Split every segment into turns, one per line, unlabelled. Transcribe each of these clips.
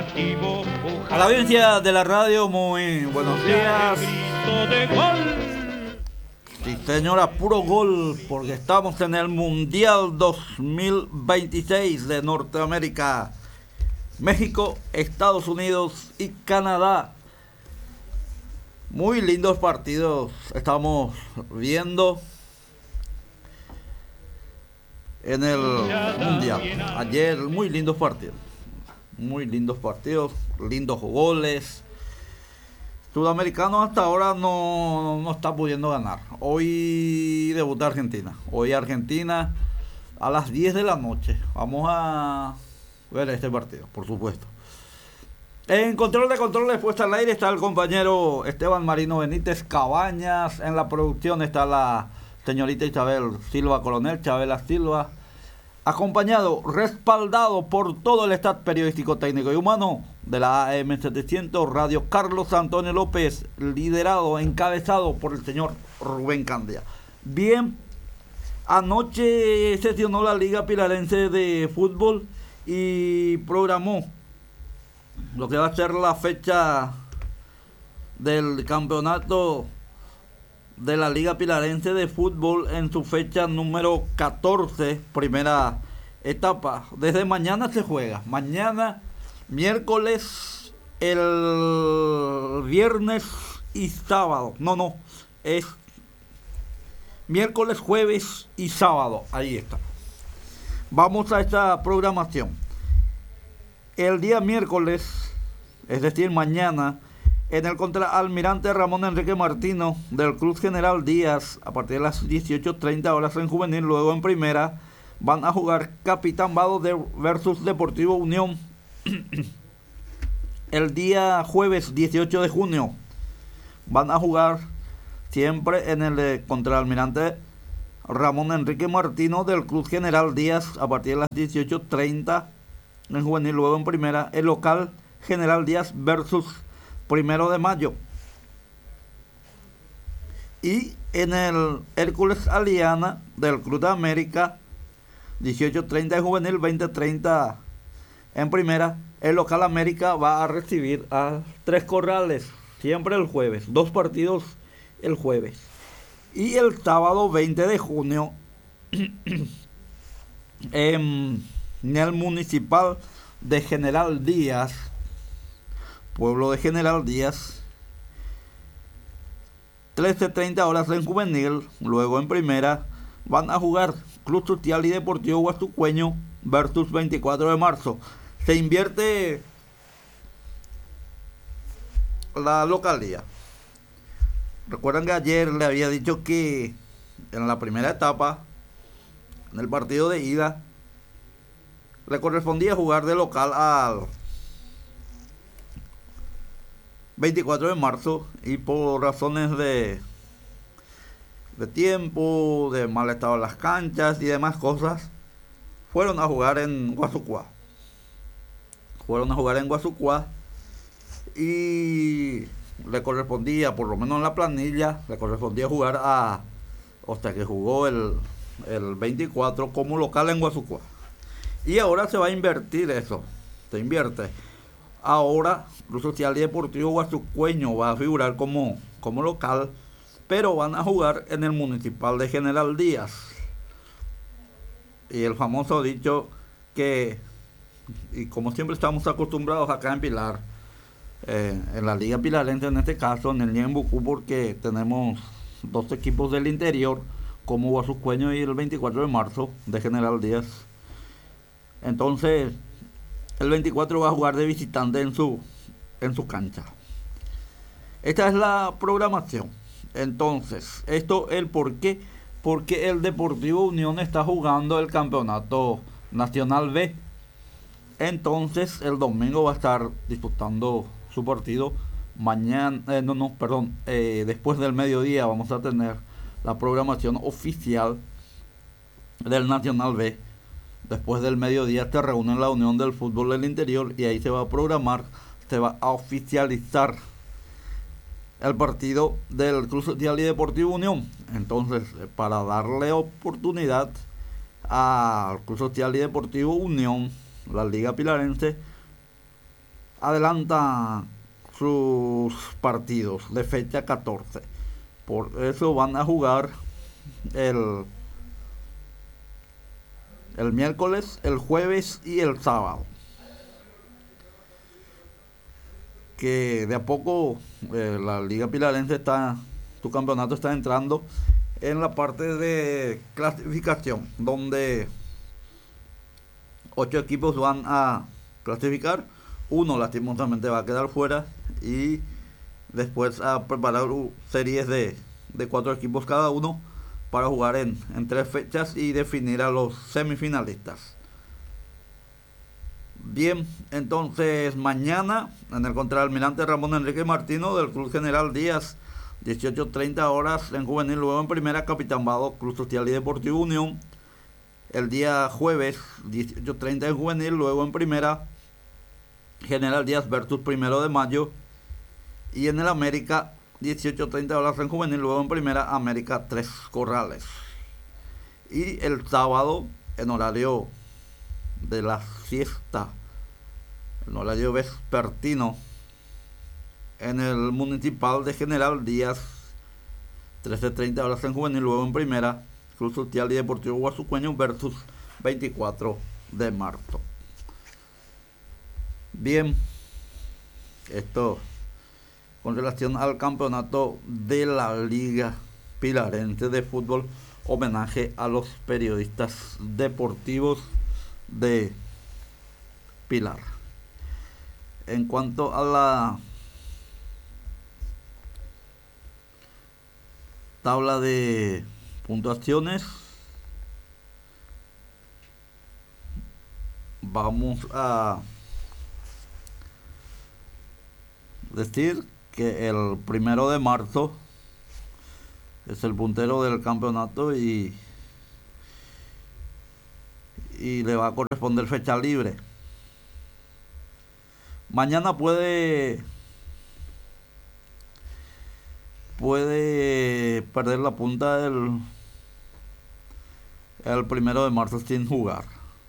A la audiencia de la radio, muy buenos días. Sí, señora, puro gol, porque estamos en el Mundial 2026 de Norteamérica. México, Estados Unidos y Canadá. Muy lindos partidos estamos viendo en el Mundial. Ayer, muy lindos partidos. Muy lindos partidos, lindos goles. Sudamericano hasta ahora no está pudiendo ganar. Hoy debuta Argentina. Hoy Argentina a las 10 de la noche. Vamos a ver este partido, por supuesto. En control de controles, puesta al aire, está el compañero Esteban Marino Benítez Cabañas. En la producción está la señorita Isabel Silva Coronel, Chabela Silva. Acompañado, respaldado por todo el staff periodístico, técnico y humano de la AM700 Radio Carlos Antonio López, liderado, encabezado por el señor Rubén Candia. Bien, anoche sesionó la Liga Pilarense de Fútbol y programó lo que va a ser la fecha del campeonato de la Liga Pilarense de Fútbol en su fecha número 14, primera etapa. Desde mañana se juega. Mañana, miércoles, el viernes y sábado. No, es miércoles, jueves y sábado. Ahí está. Vamos a esta programación. El día miércoles, es decir, mañana, en el contra Almirante Ramón Enrique Martino del Cruz General Díaz, a partir de las 18:30 horas en juvenil, luego en primera, van a jugar Capitán Vado versus Deportivo Unión. El día jueves 18 de junio van a jugar siempre en el contra Almirante Ramón Enrique Martino del Cruz General Díaz, a partir de las 18:30 en juvenil, luego en primera, el local General Díaz versus 1 de mayo. Y en el Hércules Aliana del Cruz de América, 18:30 en juvenil, 20:30 en primera, el local América va a recibir a Tres Corrales, siempre el jueves, 2 partidos el jueves. Y el sábado 20 de junio en el municipal de General Díaz, pueblo de General Díaz, 13:30 horas en juvenil, luego en primera, van a jugar Club Social y Deportivo Guasucueño versus 24 de marzo. Se invierte la localía. Recuerdan que ayer le había dicho que en la primera etapa, en el partido de ida, le correspondía jugar de local al 24 de marzo, y por razones de tiempo, de mal estado de las canchas y demás cosas, fueron a jugar en Guasucuá. Y le correspondía, por lo menos en la planilla, le correspondía jugar que jugó el 24 como local en Guasucuá. Y ahora se va a invertir eso, se invierte. Ahora, Club Social y Deportivo Guasucueño va a figurar como local, pero van a jugar en el municipal de General Díaz. Y el famoso dicho que, y como siempre estamos acostumbrados acá en Pilar, en la Liga Pilarense en este caso, en el Ñembucú, porque tenemos 2 equipos del interior, como Guasucueño y el 24 de marzo de General Díaz. Entonces, el 24 va a jugar de visitante en su cancha. Esta es la programación. Entonces, esto el por qué. Porque el Deportivo Unión está jugando el campeonato Nacional B. Entonces, el domingo va a estar disputando su partido. Mañana, después del mediodía vamos a tener la programación oficial del Nacional B. Después del mediodía se reúne la Unión del Fútbol del Interior y ahí se va a programar, se va a oficializar el partido del Club Social y Deportivo Unión. Entonces, para darle oportunidad al Club Social y Deportivo Unión, la Liga Pilarense, adelanta sus partidos de fecha 14. Por eso van a jugar el, el miércoles, el jueves y el sábado. Que de a poco la Liga Pilarense su campeonato está entrando en la parte de clasificación, donde 8 equipos van a clasificar, uno lastimosamente va a quedar fuera y después a preparar series de 4 equipos cada uno para jugar en 3 fechas y definir a los semifinalistas. Bien, entonces mañana en el contraalmirante Ramón Enrique Martino del Club General Díaz, 18:30 horas en juvenil, luego en primera Capitán Vado, Club Social y Deportivo Unión. El día jueves, 18:30 en juvenil, luego en primera General Díaz versus Primero de Mayo. Y en el América, 18:30 horas en juvenil, luego en primera América Tres Corrales. Y el sábado, en horario de la siesta, en horario vespertino, en el Municipal de General Díaz, 13:30 horas en juvenil, luego en primera Club Social y Deportivo Guasucueño versus 24 de marzo. Bien, esto con relación al campeonato de la Liga Pilarense de Fútbol, homenaje a los periodistas deportivos de Pilar. En cuanto a la tabla de puntuaciones, vamos a decir que el 1 de marzo es el puntero del campeonato y le va a corresponder fecha libre. Mañana puede perder la punta el 1 de marzo sin jugar.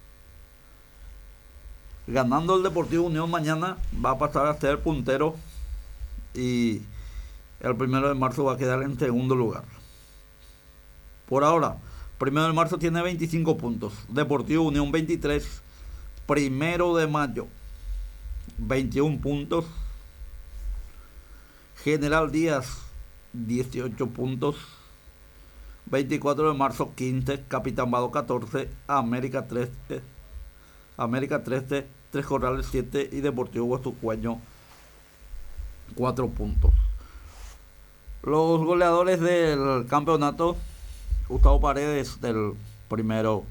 Ganando el Deportivo Unión mañana va a pasar a ser puntero y el 1 de marzo va a quedar en segundo lugar. Por ahora, 1 de marzo tiene 25 puntos, Deportivo Unión 23, 1 de mayo 21 puntos, General Díaz 18 puntos, 24 de marzo 15, Capitán Vado 14, América 13, Tres Corrales 7 y Deportivo Guasucueño 4 puntos. Los goleadores del campeonato: Gustavo Paredes del 1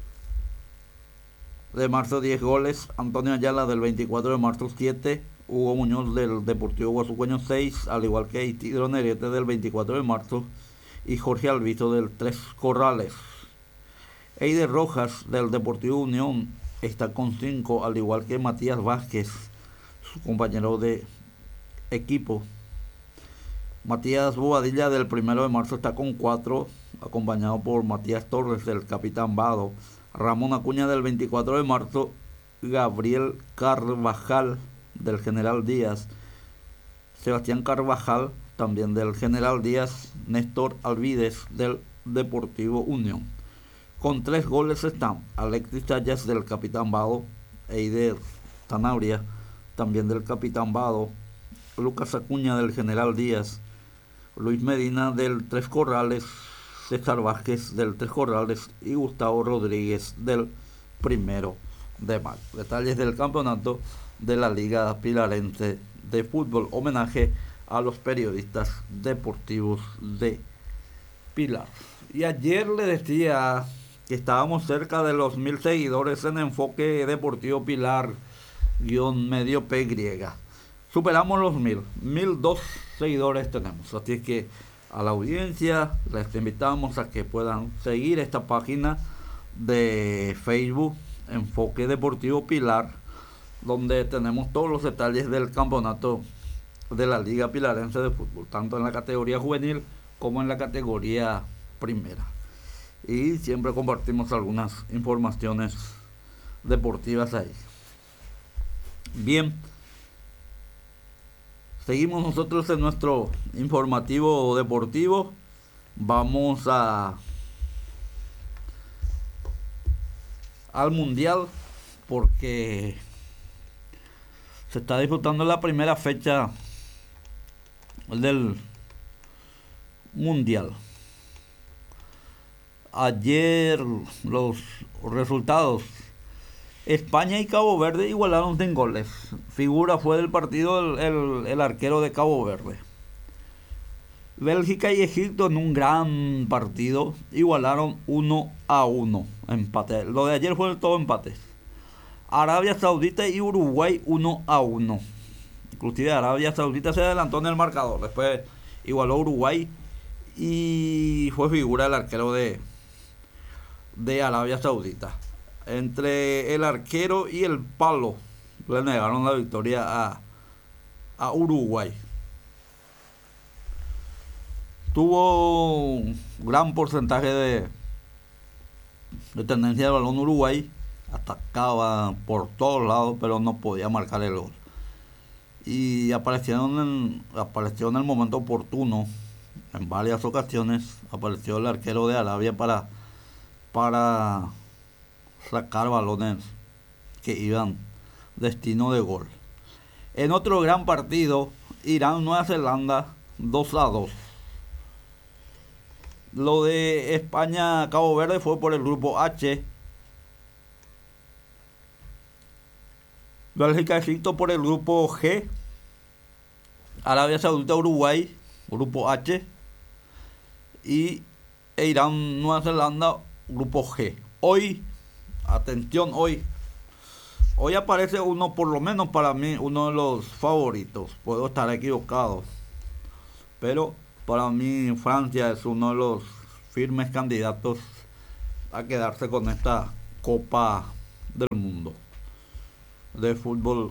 de marzo 10 goles, Antonio Ayala del 24 de marzo 7, Hugo Muñoz del Deportivo Guasucueño 6, al igual que Isidro Nerete del 24 de marzo y Jorge Alviso del Tres Corrales. Eider Rojas del Deportivo Unión está con 5, al igual que Matías Vázquez, su compañero de equipo. Matías Bobadilla del 1 de marzo está con 4, acompañado por Matías Torres del Capitán Vado, Ramón Acuña del 24 de marzo, Gabriel Carvajal del General Díaz, Sebastián Carvajal también del General Díaz, Néstor Alvides del Deportivo Unión. Con 3 goles están Alexis Sayas del Capitán Vado, Eider Tanauria también del Capitán Vado, Lucas Acuña del General Díaz, Luis Medina del Tres Corrales, César Vázquez del Tres Corrales y Gustavo Rodríguez del 1 de mayo. Detalles del campeonato de la Liga Pilarense de Fútbol, homenaje a los periodistas deportivos de Pilar. Y ayer le decía que estábamos cerca de los 1000 seguidores en Enfoque Deportivo Pilar _medio PY. Superamos los 1002 seguidores tenemos, así es que a la audiencia les invitamos a que puedan seguir esta página de Facebook Enfoque Deportivo Pilar, donde tenemos todos los detalles del campeonato de la Liga Pilarense de Fútbol, tanto en la categoría juvenil como en la categoría primera, y siempre compartimos algunas informaciones deportivas ahí. Bien, Seguimos nosotros en nuestro informativo deportivo. Vamos al Mundial porque se está disputando la primera fecha del Mundial. Ayer los resultados: España y Cabo Verde igualaron sin goles. Figura fue del partido el arquero de Cabo Verde. Bélgica y Egipto en un gran partido igualaron 1-1. Empate. Lo de ayer fue todo empate. Arabia Saudita y Uruguay 1-1. Inclusive Arabia Saudita se adelantó en el marcador. Después igualó Uruguay y fue figura el arquero de Arabia Saudita. Entre el arquero y el palo le negaron la victoria a Uruguay. Tuvo un gran porcentaje de tendencia de balón Uruguay. Atacaba por todos lados, pero no podía marcar el gol. Y apareció en el momento oportuno. En varias ocasiones apareció el arquero de Arabia para sacar balones que iban destino de gol. En otro gran partido, Irán-Nueva Zelanda 2-2. Lo de España-Cabo Verde fue por el grupo H. Bélgica-Egipto por el grupo G. Arabia Saudita-Uruguay, grupo H. Y Irán-Nueva Zelanda, grupo G. Hoy, atención, hoy aparece uno, por lo menos para mí, uno de los favoritos. Puedo estar equivocado, pero para mí Francia es uno de los firmes candidatos a quedarse con esta Copa del Mundo de fútbol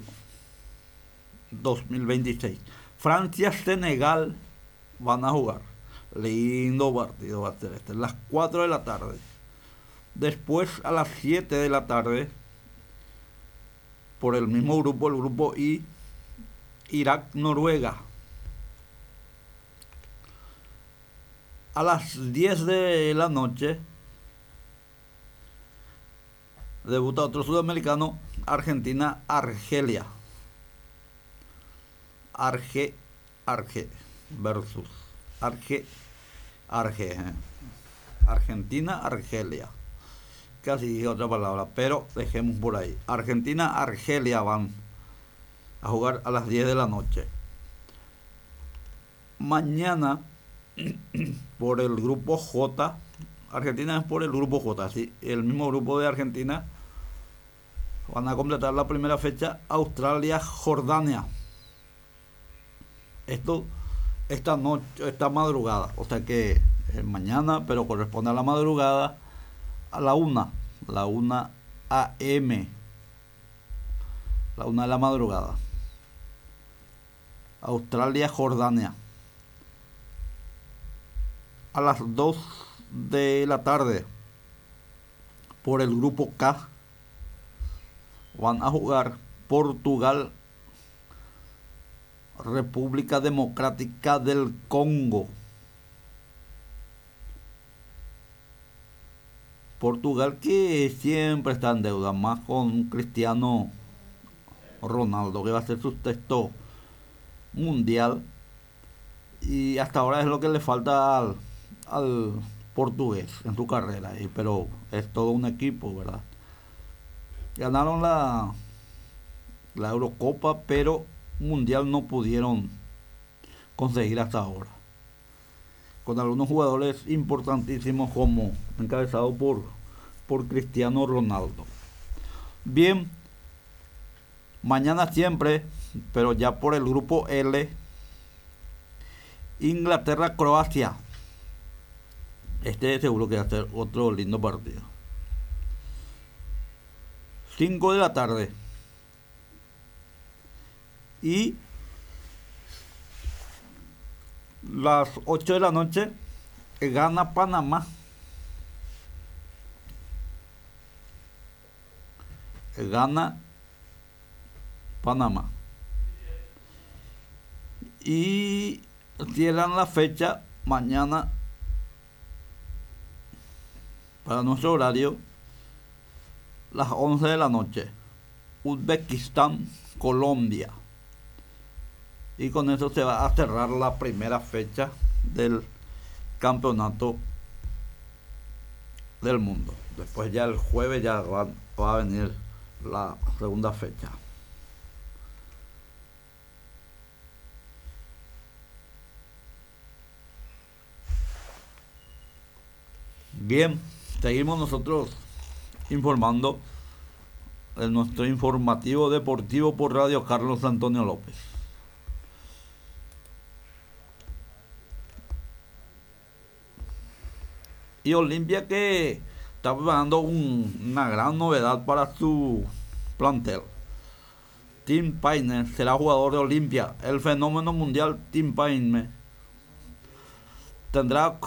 2026. Francia-Senegal van a jugar. Lindo partido va a ser este. A las 4 de la tarde. Después a las 7 de la tarde, por el mismo grupo, el grupo I, Irak-Noruega. A las 10 de la noche debuta otro sudamericano, Argentina-Argelia. Arge versus Argentina-Argelia. Casi dije otra palabra, pero dejemos por ahí. Argentina-Argelia van a jugar a las 10 de la noche. Mañana, por el grupo J, Argentina es por el grupo J, ¿sí? El mismo grupo de Argentina. Van a completar la primera fecha Australia-Jordania. Esto esta madrugada, o sea que mañana, pero corresponde a la madrugada, a la 1 a.m. La 1 de la madrugada. Australia-Jordania. A las 2 de la tarde, por el grupo K, van a jugar Portugal, República Democrática del Congo. Portugal, que siempre está en deuda, más con Cristiano Ronaldo, que va a ser su sexto mundial, y hasta ahora es lo que le falta al portugués en su carrera, pero es todo un equipo, ¿verdad? Ganaron la Eurocopa, pero mundial no pudieron conseguir hasta ahora, con algunos jugadores importantísimos como encabezado por Cristiano Ronaldo. Bien, mañana siempre, pero ya por el grupo L, Inglaterra-Croacia. Este seguro que va a ser otro lindo partido. 5 de la tarde. Y las 8 de la noche gana Panamá. Gana Panamá. Y cierran la fecha mañana para nuestro horario, las 11 de la noche. Uzbekistán, Colombia. Y con eso se va a cerrar la primera fecha del campeonato del mundo. Después ya el jueves ya va a venir la segunda fecha. Bien, seguimos nosotros informando en nuestro informativo deportivo por Radio Carlos Antonio López. Y Olimpia, que está preparando una gran novedad para su plantel. Tim Paine será jugador de Olimpia. El fenómeno mundial Tim Paine tendría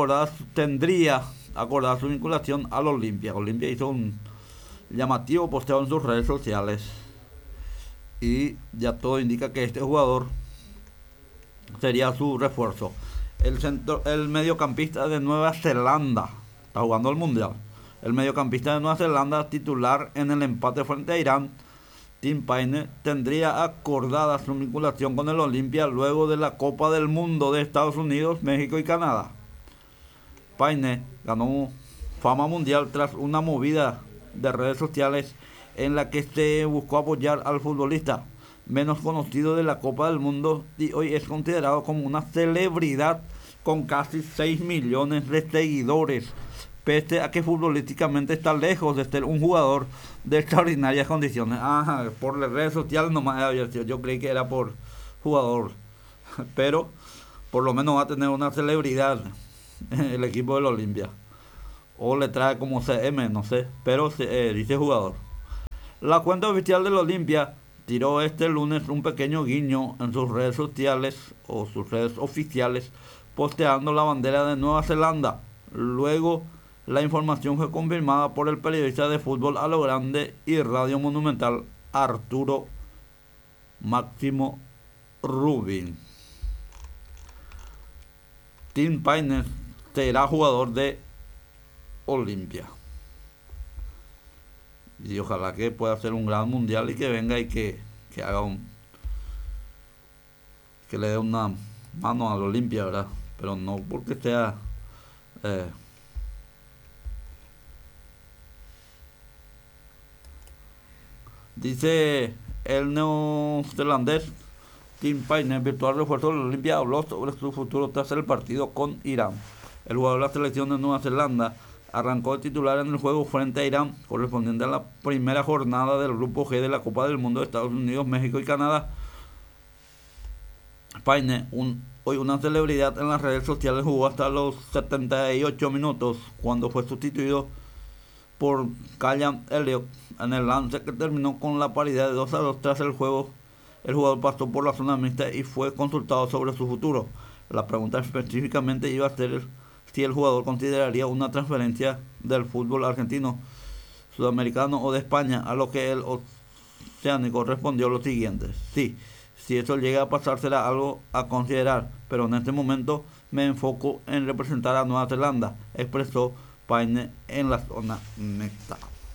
acordada su vinculación al Olimpia. Olimpia hizo un llamativo posteo en sus redes sociales y ya todo indica que este jugador sería su refuerzo. El mediocampista de Nueva Zelanda está jugando el mundial. El mediocampista de Nueva Zelanda, titular en el empate frente a Irán, Tim Paine, tendría acordada su vinculación con el Olimpia luego de la Copa del Mundo de Estados Unidos, México y Canadá. Paine ganó fama mundial tras una movida de redes sociales en la que se buscó apoyar al futbolista menos conocido de la Copa del Mundo, y hoy es considerado como una celebridad con casi 6 millones de seguidores, pese a que futbolísticamente está lejos de ser un jugador de extraordinarias condiciones. Por las redes sociales nomás había sido. Yo creí que era por jugador, pero por lo menos va a tener una celebridad el equipo del Olimpia, o le trae como CM, no sé, pero dice jugador. La cuenta oficial del Olimpia tiró este lunes un pequeño guiño en sus redes sociales o sus redes oficiales, posteando la bandera de Nueva Zelanda. Luego, la información fue confirmada por el periodista de fútbol a lo grande y Radio Monumental Arturo Máximo Rubin. Tim Paine será jugador de Olimpia. Y ojalá que pueda hacer un gran mundial y que venga y que haga que le dé una mano al Olimpia, ¿verdad? Pero no porque sea dice el neozelandés Tim Paine, virtual refuerzo del Olimpia, habló sobre su futuro tras el partido con Irán. El jugador de la selección de Nueva Zelanda arrancó de titular en el juego frente a Irán, correspondiente a la primera jornada del Grupo G de la Copa del Mundo de Estados Unidos, México y Canadá. Paine, hoy una celebridad en las redes sociales, jugó hasta los 78 minutos, cuando fue sustituido por Callum Elliott en el lance que terminó con la paridad de 2-2 tras el juego. El jugador pasó por la zona mixta y fue consultado sobre su futuro. La pregunta específicamente iba a ser si el jugador consideraría una transferencia del fútbol argentino, sudamericano o de España, a lo que el oceánico respondió lo siguiente: sí, si eso llega a pasar será algo a considerar, pero en este momento me enfoco en representar a Nueva Zelanda, expresó Paine en la zona mixta.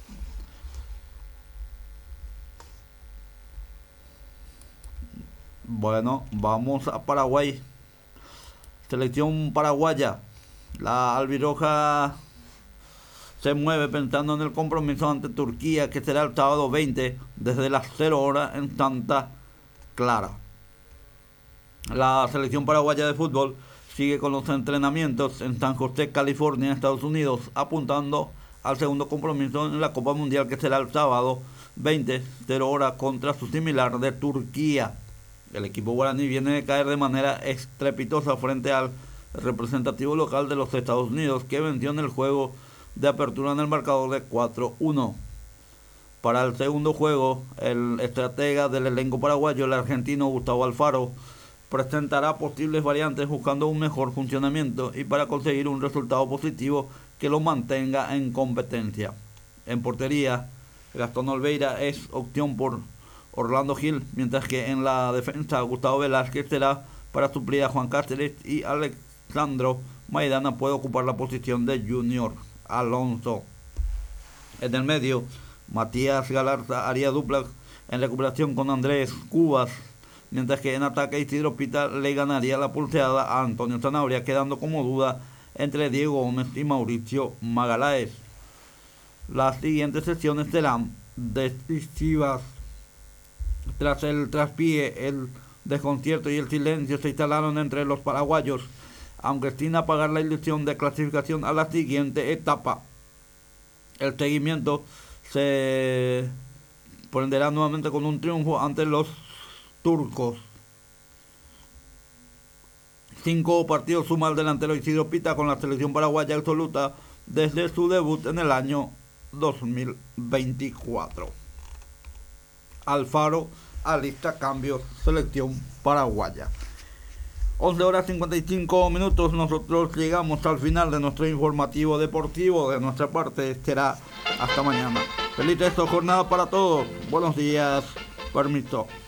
Bueno, vamos a Paraguay. Selección paraguaya. La albirroja se mueve pensando en el compromiso ante Turquía, que será el sábado 20 desde las 0 horas en Santa Clara. La selección paraguaya de fútbol sigue con los entrenamientos en San José, California, Estados Unidos, apuntando al segundo compromiso en la Copa Mundial, que será el sábado 20, 0 horas, contra su similar de Turquía. El equipo guaraní viene de caer de manera estrepitosa frente al representativo local de los Estados Unidos, que venció en el juego de apertura en el marcador de 4-1. Para el segundo juego, el estratega del elenco paraguayo, el argentino Gustavo Alfaro, presentará posibles variantes buscando un mejor funcionamiento y para conseguir un resultado positivo que lo mantenga en competencia. En portería, Gastón Olveira es opción por Orlando Gil, mientras que en la defensa Gustavo Velázquez será para suplir a Juan Cáceres y Alexandro Maidana puede ocupar la posición de Junior Alonso. En el medio, Matías Galarza haría dupla en recuperación con Andrés Cubas, mientras que en ataque Isidro Pita le ganaría la pulseada a Antonio Zanabria, quedando como duda entre Diego Gómez y Mauricio Magaláes. Las siguientes sesiones serán decisivas. Tras el traspié, el desconcierto y el silencio se instalaron entre los paraguayos, aunque sin apagar la ilusión de clasificación a la siguiente etapa. El seguimiento se prenderá nuevamente con un triunfo ante los turcos. 5 partidos suma el delantero Isidro Pita con la selección paraguaya absoluta desde su debut en el año 2024. Alfaro alista cambios, selección paraguaya. 11 horas 55 minutos, nosotros llegamos al final de nuestro informativo deportivo. De nuestra parte será hasta mañana. Feliz resto de jornada para todos. Buenos días, permiso.